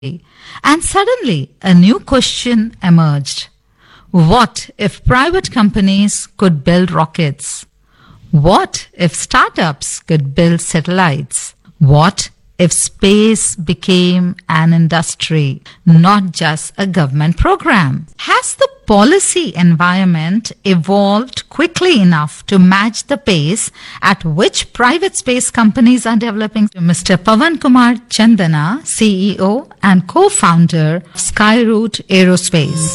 And suddenly, a new question emerged. What if private companies could build rockets? What if startups could build satellites? What if space became an industry, not just a government program? Has the policy environment evolved quickly enough to match the pace at which private space companies are developing? Mr. Pavan Kumar Chandana, CEO and co-founder of Skyroot Aerospace.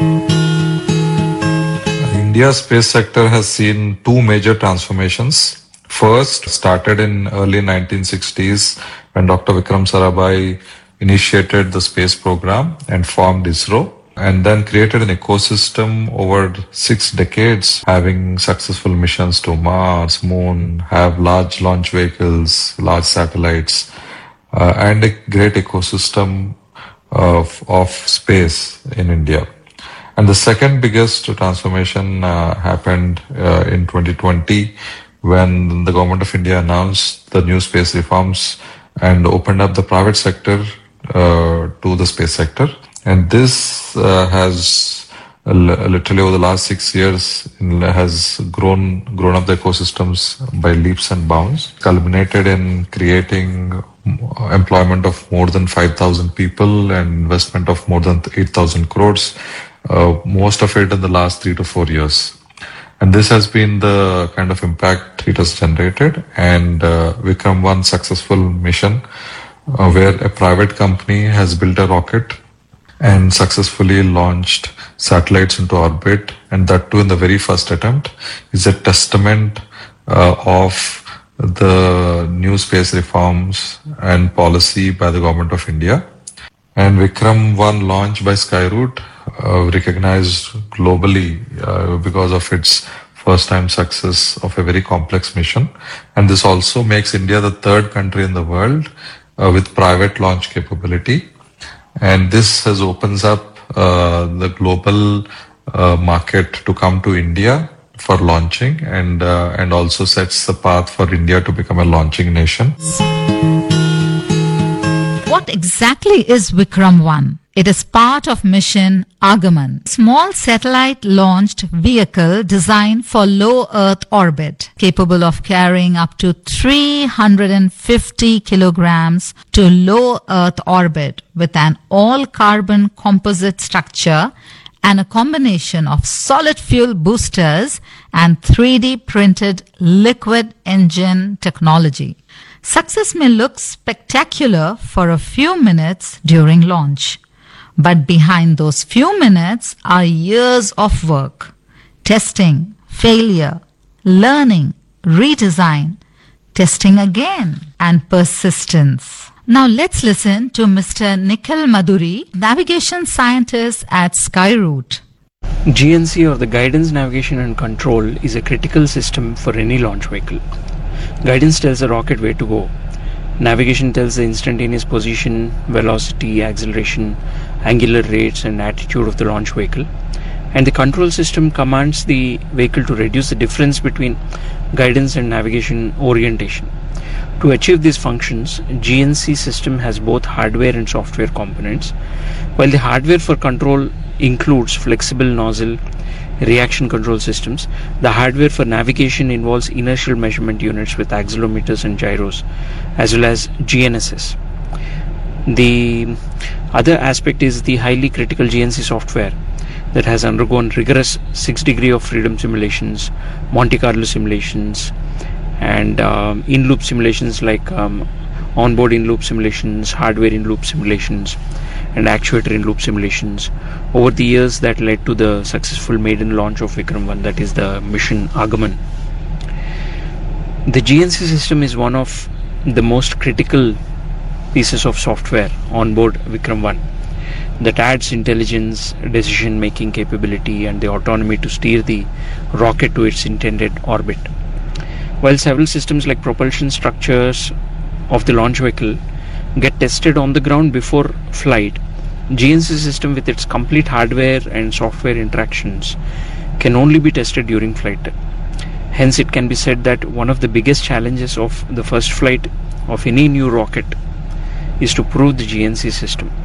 India's space sector has seen two major transformations. First, started in early 1960s when Dr. Vikram Sarabhai initiated the space program and formed ISRO, and then created an ecosystem over 6 decades, having successful missions to Mars, Moon, have large launch vehicles, large satellites, and a great ecosystem of space in India. And the second biggest transformation happened in 2020 when the government of India announced the new space reforms and opened up the private sector to the space sector. And this has literally over the last 6 years has grown up the ecosystems by leaps and bounds, culminated in creating employment of more than 5,000 people and investment of more than 8,000 crores, most of it in the last 3 to 4 years. And this has been the kind of impact it has generated. And Vikram 1 successful mission where a private company has built a rocket and successfully launched satellites into orbit, and that too in the very first attempt, is a testament of the new space reforms and policy by the government of India. And Vikram 1 launch by Skyroot recognized globally because of its first-time success of a very complex mission. And this also makes India the third country in the world with private launch capability. And this has opens up the global market to come to India for launching, and also sets the path for India to become a launching nation. What exactly is Vikram 1? It is part of mission Agaman, small satellite-launched vehicle designed for low Earth orbit, capable of carrying up to 350 kilograms to low Earth orbit with an all-carbon composite structure and a combination of solid fuel boosters and 3D printed liquid engine technology. Success may look spectacular for a few minutes during launch, but behind those few minutes are years of work, testing, failure, learning, redesign, testing again, and persistence. Now let's listen to Mr. Nikhil Madhuri, navigation scientist at Skyroot. GNC, or the Guidance, Navigation and Control, is a critical system for any launch vehicle. Guidance tells the rocket where to go. Navigation tells the instantaneous position, velocity, acceleration, angular rates and attitude of the launch vehicle. And the control system commands the vehicle to reduce the difference between guidance and navigation orientation. To achieve these functions, GNC system has both hardware and software components. While the hardware for control includes flexible nozzle, reaction control systems, the hardware for navigation involves inertial measurement units with accelerometers and gyros, as well as GNSS. The other aspect is the highly critical GNC software that has undergone rigorous 6 degrees of freedom simulations, Monte Carlo simulations, and in-loop simulations like onboard in-loop simulations, hardware in-loop simulations, and actuator in-loop simulations over the years that led to the successful maiden launch of Vikram 1, that is the mission Agaman. The GNC system is one of the most critical pieces of software on board Vikram 1 that adds intelligence, decision making capability and the autonomy to steer the rocket to its intended orbit. While several systems like propulsion structures of the launch vehicle get tested on the ground before flight, GNC system with its complete hardware and software interactions can only be tested during flight. Hence it can be said that one of the biggest challenges of the first flight of any new rocket is to prove the GNC system.